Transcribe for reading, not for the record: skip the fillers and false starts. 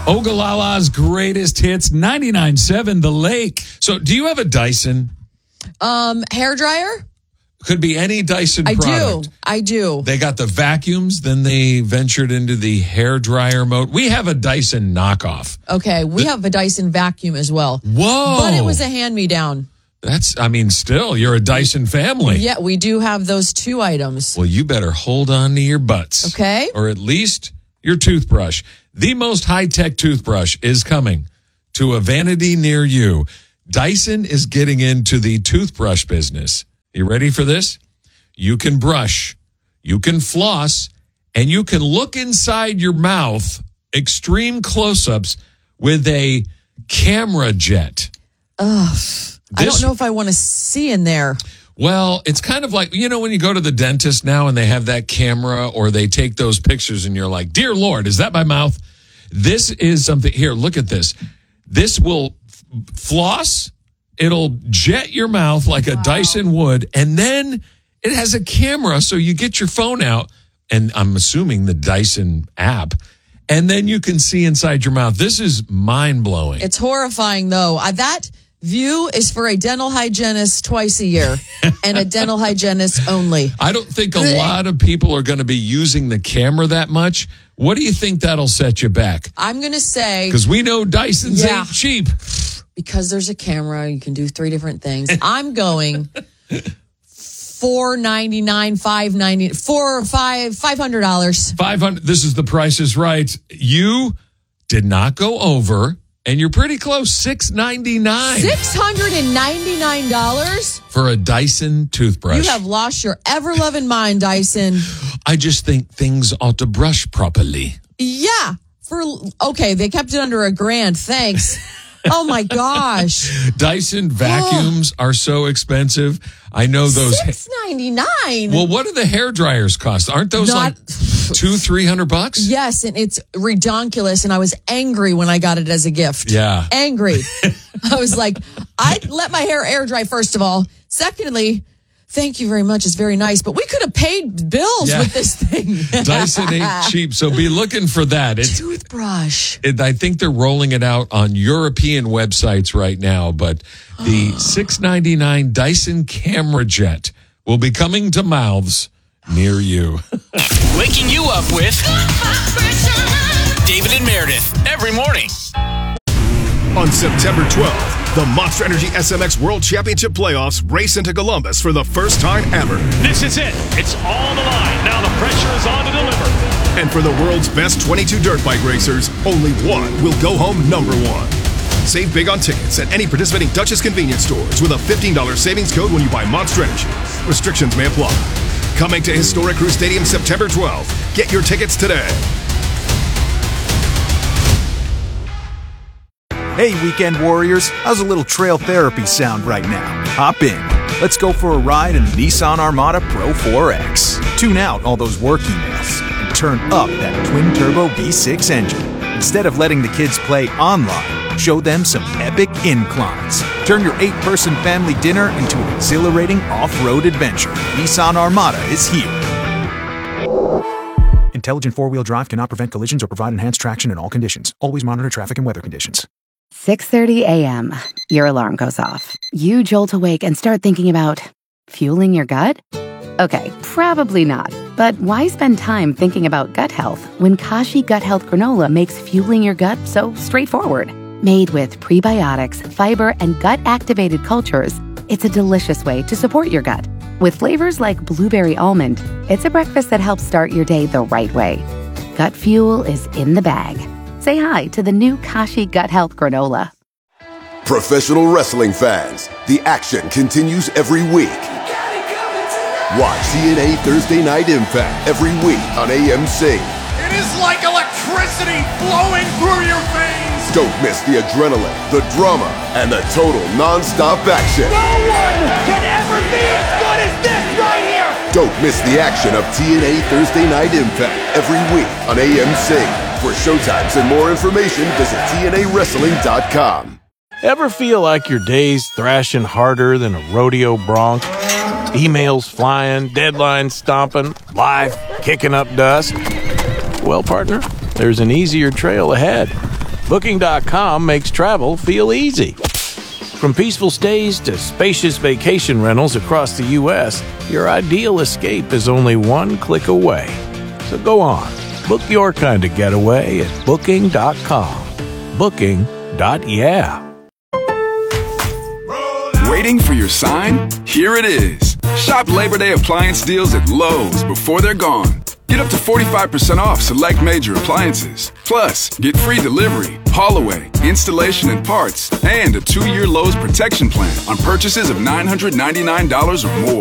Ogalala's greatest hits, 99.7 The Lake. So do you have a Dyson? Hair dryer? Could be any Dyson product. I do. They got the vacuums, then they ventured into the hair dryer mode. We have a Dyson knockoff. Okay, we have a Dyson vacuum as well. Whoa. But it was a hand-me-down. Still, you're a Dyson family. Yeah, we do have those two items. Well, you better hold on to your butts. Okay. Or at least your toothbrush. The most high-tech toothbrush is coming to a vanity near you. Dyson is getting into the toothbrush business. You ready for this? You can brush, you can floss, and you can look inside your mouth, extreme close-ups, with a camera jet. Ugh. I don't know if I want to see in there. Well, it's kind of like, when you go to the dentist now and they have that camera or they take those pictures and you're like, dear Lord, is that my mouth? This is something. Here, look at this. This will floss. It'll jet your mouth like a Dyson would. And then it has a camera. So you get your phone out and I'm assuming the Dyson app. And then you can see inside your mouth. This is mind blowing. It's horrifying though. That view is for a dental hygienist twice a year and a dental hygienist only. I don't think a lot of people are going to be using the camera that much. What do you think that'll set you back? I'm going to say... Because we know Dyson's ain't cheap. Because there's a camera, you can do 3 different things. I'm going $499, $590, $500. $500. This is The Price is Right. You did not go over... And you're pretty close, $699. $699? For a Dyson toothbrush. You have lost your ever-loving mind, Dyson. I just think things ought to brush properly. Yeah. Okay, they kept it under $1,000. Thanks. Oh, my gosh. Dyson vacuums are so expensive. I know those. $699. Well, what do the hair dryers cost? Aren't those like $200-$300? Yes, and it's redonkulous, and I was angry when I got it as a gift. Yeah. Angry. I was like, I'd let my hair air dry, first of all. Secondly, thank you very much. It's very nice, but we could have paid bills with this thing. Dyson ain't cheap, so be looking for that. Toothbrush. I think they're rolling it out on European websites right now, but the $699 Dyson Camera Jet will be coming to mouths near you. Waking you up with David and Meredith every morning. On September 12th, the Monster Energy SMX World Championship Playoffs race into Columbus for the first time ever. This is it. It's all on the line. Now the pressure is on to deliver. And for the world's best 22 dirt bike racers, only one will go home number one. Save big on tickets at any participating Duchess convenience stores with a $15 savings code when you buy Monster Energy. Restrictions may apply. Coming to Historic Crew Stadium September 12th. Get your tickets today. Hey, weekend warriors, how's a little trail therapy sound right now? Hop in. Let's go for a ride in the Nissan Armada Pro 4X. Tune out all those work emails and turn up that twin-turbo V6 engine. Instead of letting the kids play online, show them some epic inclines. Turn your 8-person family dinner into an exhilarating off-road adventure. Nissan Armada is here. Intelligent four-wheel drive cannot prevent collisions or provide enhanced traction in all conditions. Always monitor traffic and weather conditions. 6:30 a.m. Your alarm goes off. You jolt awake and start thinking about fueling your gut? Okay, probably not. But why spend time thinking about gut health when Kashi Gut Health Granola makes fueling your gut so straightforward? Made with prebiotics, fiber, and gut-activated cultures, it's a delicious way to support your gut. With flavors like blueberry almond, it's a breakfast that helps start your day the right way. Gut fuel is in the bag. Say hi to the new Kashi Gut Health Granola. Professional wrestling fans, the action continues every week. Watch TNA Thursday Night Impact every week on AMC. It is like electricity flowing through your veins. Don't miss the adrenaline, the drama, and the total non-stop action. No one can ever be as good as this right here. Don't miss the action of TNA Thursday Night Impact every week on AMC. For showtimes and more information, visit TNAWrestling.com. Ever feel like your day's thrashing harder than a rodeo bronc? Emails flying, deadlines stomping, life kicking up dust? Well, partner, there's an easier trail ahead. Booking.com makes travel feel easy. From peaceful stays to spacious vacation rentals across the U.S., your ideal escape is only one click away. So go on, book your kind of getaway at Booking.com. Booking.yeah. Waiting for your sign? Here it is. Shop Labor Day appliance deals at Lowe's before they're gone. Get up to 45% off select major appliances. Plus, get free delivery, haul away, installation and parts, and a 2-year Lowe's protection plan on purchases of $999 or more.